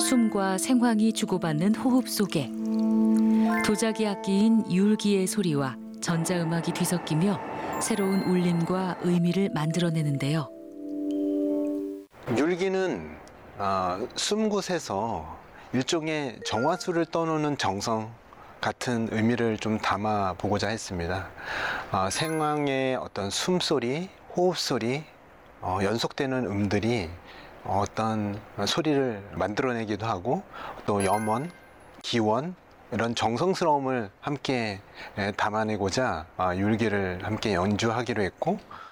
숨과 생황이 주고받는 호흡 속에 도자기 악기인 율기의 소리와 전자음악이 뒤섞이며 새로운 울림과 의미를 만들어내는데요. 율기는 숨곳에서 일종의 정화수를 떠놓는 정성 같은 의미를 좀 담아 보고자 했습니다. 생황의 어떤 숨소리, 호흡소리, 연속되는 음들이 어떤 소리를 만들어내기도 하고 또 염원, 기원 이런 정성스러움을 함께 담아내고자 율기를 함께 연주하기로 했고